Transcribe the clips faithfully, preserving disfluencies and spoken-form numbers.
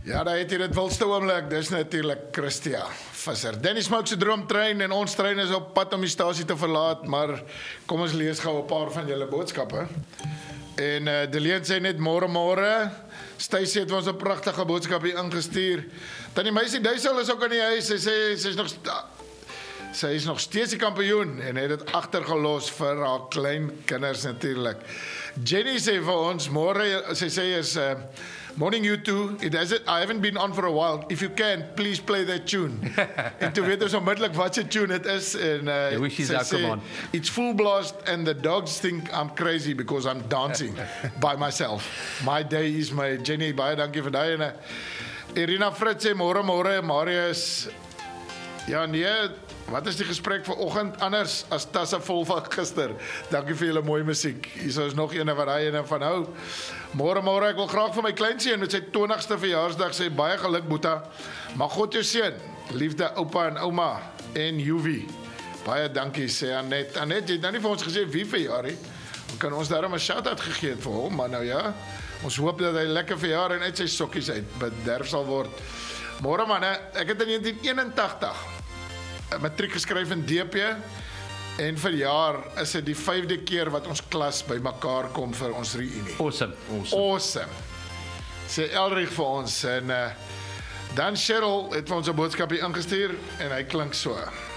Ja, daar het jy dit wilste oomblik, dis natuurlik Christia Visser. Danny Smoke se droomtrein en ons trein is op pad om die stasie te verlaat, maar kom ons lees gou 'n paar van julle boodskappe. En uh, Deleen sê net môre môre. Stacey het ons 'n pragtige boodskap hier ingestuur. Tannie Meisie Duisel is ook in die huis. Sy sê sy is nog sy is nog steeds die kampioen en het dit agtergelos vir haar klein kinders natuurlik. Jenny sê vir ons môre, sy sê is uh, morning you two. It has it, I haven't been on for a while. If you can, please play that tune. En toe weet ons onmiddellik wat se tune het is en uh, ja, sy sê it's full blast and the dogs think I'm crazy because I'm dancing by myself. My day is my Jenny, baie dankie vir daai ene. Irina Fritz sê môre môre Marius. Ja nee, wat is die gesprek vanoggend anders as tasse vol van gister? Dankie vir julle mooi musiek. Hier is nog een wat hy ene van hou. Môre môre, ek wil graag vir my kleinseun met sy twintigste verjaarsdag sê baie geluk Boeta. Mag God jou seën. Liefde oupa en ouma en Juwie. Baie dankie sê Anet. Anet, jy het nou nie vir ons gesê wie verjaar nie. Kan ons daarom 'n shout-out gegee het vir hom, maar nou ja. Ons hoop dat hy lekker verjaar en uit sy sokkies uit bederf sal word. Môre manne, ek het in negentien eenentagtig 'n matriek geskryf in D P en vir jaar is dit die vyfde keer wat ons klas bymekaar kom vir ons reunie. Awesome. Awesome. Awesome. Sê Elrig vir ons en uh, dan Cheryl het vir ons 'n boodskap hier ingestuur en hy klink so.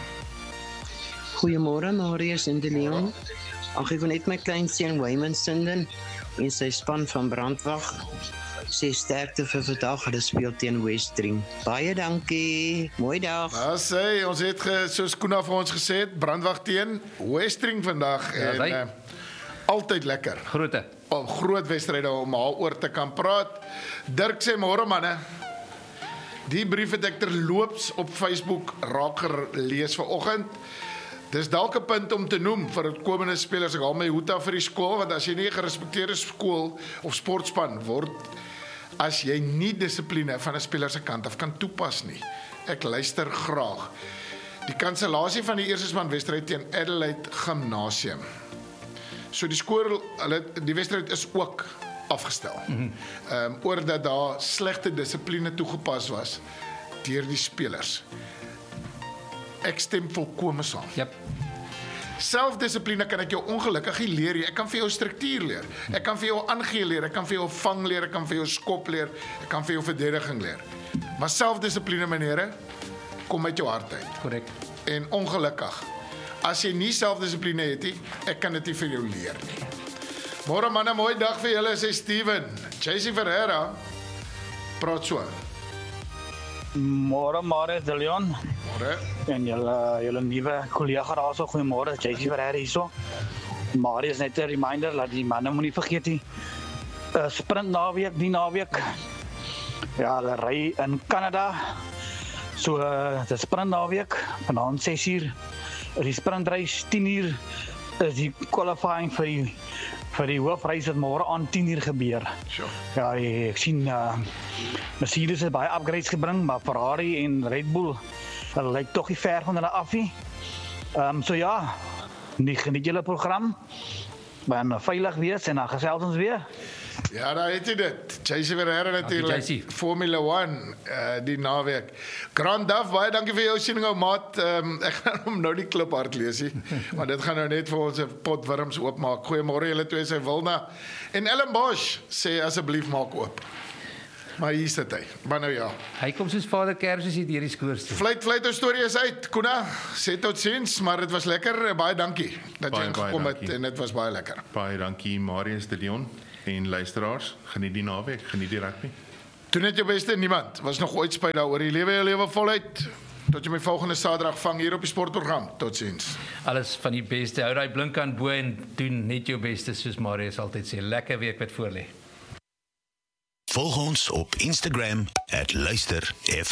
Goeiemôre Marius en Deleen. Ag ek wil net my kleinseun Wayman Sinden en sy span van Brandwag sê sterkte vir vandag, hulle speel teen Westring. Baie dankie. Mooi dag. Ja, sê, ons het ge, soos Koena vir ons gesê het, Brandwag teen Westring vandag ja, en uh, altyd lekker. Groete. Op groot wedstryde om daaroor te kan praat. Dirk sê môre manne. Die brief het ek terloops op Facebook raak gelees vanoggend. Dis dalk 'n punt om te noem vir komende spelers. Ek haal my hoed af vir die skool, want as jy nie 'n gerespekteerde skool of sportspan word, as jy nie dissipline van 'n speler se kant af kan toepas nie. Ek luister graag. Die kansellasie van die eerste span wedstryd teen Adelaide Gimnasium. So die skool, hulle die wedstryd is ook afgestel. Mm-hmm. um, oor dat daar slegte dissipline toegepas was deur die spelers. Ek stem volkome saam. Yep. Selfdissipline kan ek jou ongelukkig nie leer nie. Ek kan vir jou struktuur leer. Ek kan vir jou aangee leer, ek kan vir jou vang leer, ek kan vir jou skop leer, ek kan vir jou verdediging leer. Maar selfdissipline menere kom uit jou hart uit. Korrek. En ongelukkig, as jy nie selfdissipline het nie, ek kan dit nie vir jou leer nie. Môre manne, mooi dag vir julle, sê Steven. J C Ferreira praat so. Môre Marius de Leon. Môre. En julle julle nuwe kollega daarso, goeiemôre, J C Ferreira hierso. Marius, net 'n reminder dat die manne moenie vergeet nie. Uh, sprint naweek, die naweek. Ja, hulle ry in Kanada. So uh, die sprint naweek, vanaand ses uur. Die sprintreis tien uur is die qualifying vir die vir die hoofreis wat môre aan tien uur gebeur. Sure. Ja, ek sien uh, Mercedes het baie upgrades gebring, maar Ferrari en Red Bull hulle lyk tog nie ver van hulle af nie. Ehm um, so ja, nie geniet julle program. Maar veilig wees en dan gesels ons weer. Ja, daar het jy dit. J C Ferreira natuurlik. Formula een uh, die naweek. Grand Daf, baie dankie vir jou siening ou maat. Um, ek gaan hom nou die klip hard lees nie, maar dit gaan nou net vir ons 'n pot wurms oopmaak. Goeiemôre julle twee, sy Wilna. En Ellen Bosch sê asseblief maak oop. Maar hier sit hy. Maar nou ja. Hy kom soos Vader Kersus hier deur die skoorste. Fluit fluit ons storie is uit. Koena, sê tot sins, maar dit was lekker. Baie dankie dat jy ingekom het en dit was baie lekker. Baie dankie Marius de Leon en luisteraars. Geniet die naweek, geniet die rugby. Doen net jou beste, niemand was nog ooit spyt daaroor. Jy lewe jou lewe voluit. Tot jy my volgende Saterdag vang hier op die sportprogram. Totsiens. Alles van die beste. Hou daai blink aan bo en doen net jou beste soos Marius altyd sê. Lekker week wat voorlê. Volg ons op Instagram at luister F